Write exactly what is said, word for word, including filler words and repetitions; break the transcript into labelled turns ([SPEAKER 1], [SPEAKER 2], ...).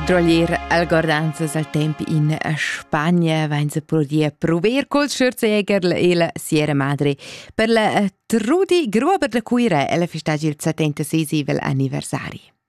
[SPEAKER 1] Droglier al Gordanzas al temp in Spagna vainza prodia prover col Scherzjäger e la Sierra Madre per la Trudi Gruber da Cuira e la festaggi il settantaseivel anniversari.